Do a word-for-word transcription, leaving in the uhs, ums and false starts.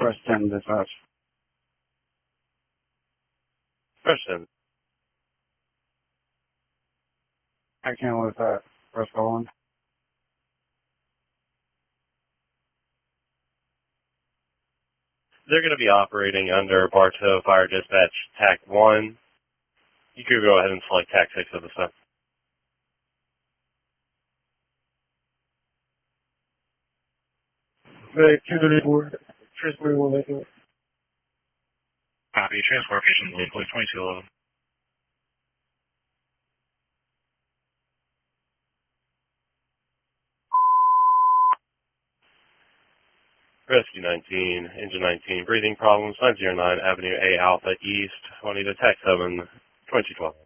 Press ten dispatch. Press ten. I can't with that. Press colon. They're going to be operating under Bartow Fire Dispatch T A C one. You could go ahead and select T A C six at this time. Activity board. Transport will make it. Copy. Transport patient lead point twenty-two eleven. Rescue nineteen, engine nineteen, breathing problems, nine oh nine Avenue A Alpha East, wanting to T A C seven, twenty twelve.